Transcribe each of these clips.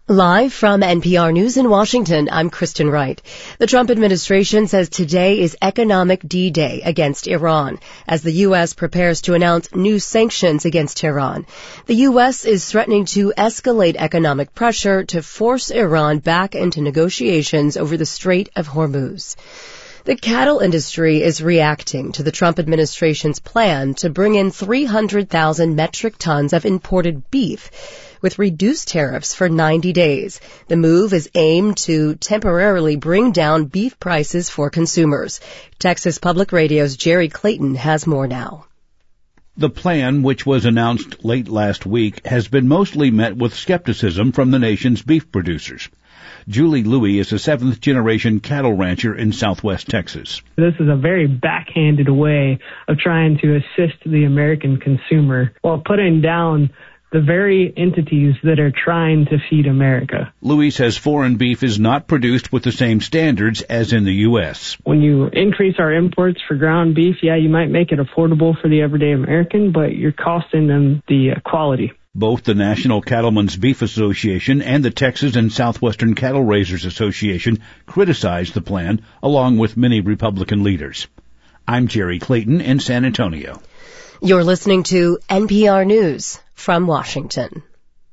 Live from NPR News in Washington, I'm Kristen Wright. The Trump administration says today is economic D-Day against Iran, as the U.S. prepares to announce new sanctions against Tehran. The U.S. is threatening to escalate economic pressure to force Iran back into negotiations over the Strait of Hormuz. The cattle industry is reacting to the Trump administration's plan to bring in 300,000 metric tons of imported beef with reduced tariffs for 90 days. The move is aimed to temporarily bring down beef prices for consumers. Texas Public Radio's Jerry Clayton has more now. The plan, which was announced late last week, has been mostly met with skepticism from the nation's beef producers. Julie Louie is a seventh-generation cattle rancher in southwest Texas. This is a very backhanded way of trying to assist the American consumer while putting down the very entities that are trying to feed America. Louis says foreign beef is not produced with the same standards as in the U.S. When you increase our imports for ground beef, you might make it affordable for the everyday American, but you're costing them the quality. Both the National Cattlemen's Beef Association and the Texas and Southwestern Cattle Raisers Association criticized the plan, along with many Republican leaders. I'm Jerry Clayton in San Antonio. You're listening to NPR News from Washington.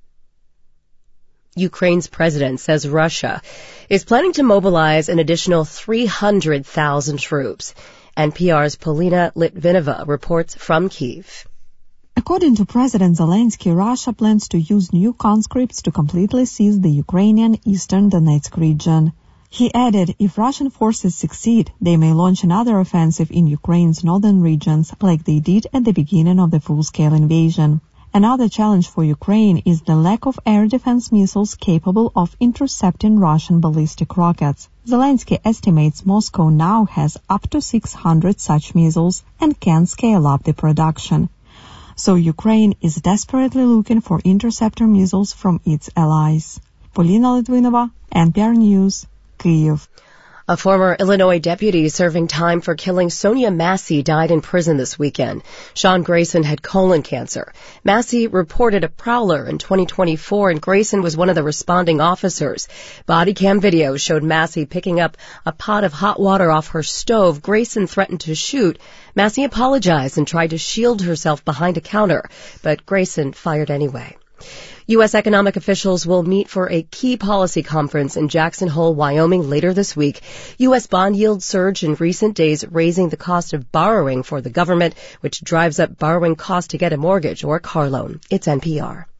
Ukraine's president says Russia is planning to mobilize an additional 300,000 troops. NPR's Polina Litvinova reports from Kyiv. According to President Zelensky, Russia plans to use new conscripts to completely seize the Ukrainian eastern Donetsk region. He added, if Russian forces succeed, they may launch another offensive in Ukraine's northern regions, like they did at the beginning of the full-scale invasion. Another challenge for Ukraine is the lack of air defense missiles capable of intercepting Russian ballistic rockets. Zelensky estimates Moscow now has up to 600 such missiles and can scale up the production. So Ukraine is desperately looking for interceptor missiles from its allies. Polina Litvinova, NPR News, Kyiv. A former Illinois deputy serving time for killing Sonia Massey died in prison this weekend. Sean Grayson had colon cancer. Massey reported a prowler in 2024, and Grayson was one of the responding officers. Body cam video showed Massey picking up a pot of hot water off her stove. Grayson threatened to shoot. Massey apologized and tried to shield herself behind a counter, but Grayson fired anyway. U.S. economic officials will meet for a key policy conference in Jackson Hole, Wyoming later this week. U.S. bond yields surged in recent days, raising the cost of borrowing for the government, which drives up borrowing costs to get a mortgage or car loan. It's NPR.